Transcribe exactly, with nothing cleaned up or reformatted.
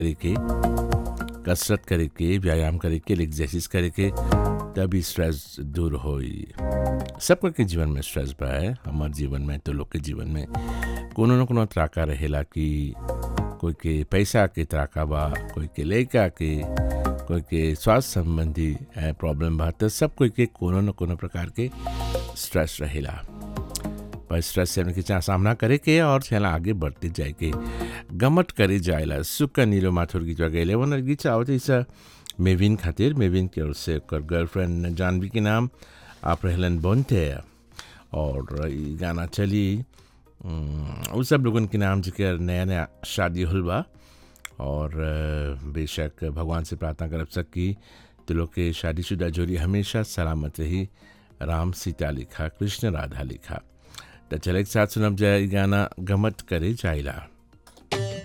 करे के, कसरत करे के, व्यायाम करे के, एक्सरसाइज करे के, तभी स्ट्रेस दूर होई। सबका के जीवन में स्ट्रेस बा है, हमार जीवन में तो लोग के जीवन में कोनो न कोनो त्राका रहेला कि कोई के पैसा के त्राका बा, कोई के लड़का के, कोई के स्वास्थ्य संबंधी प्रॉब्लम बा, तो सब कोई के कोनो न कोनो प्रकार के स्ट्रेस रहेला। पर स्ट्रेस से हमने चाह सामना करे के और चला आगे बढ़ते जाए के, गमट करे जाएला। सुख का नीलो माथुर गीत गए वो गीत चाहत इस मेविन खातिर, मेविन के ओर से ओकर गर्लफ्रेंड जानवी के नाम आप रहलन बनते और ई गाना चली उस सब लोगन के नाम जिकर नया नया शादी हुल बा और बेशक भगवान से प्रार्थना करब सकी तो लोग के शादीशुदा जोड़ी हमेशा सलामत रही। राम सीता लिखा, कृष्ण राधा लिखा। तो चले एक साथ सुनब जाए गाना गमट करे जाइला।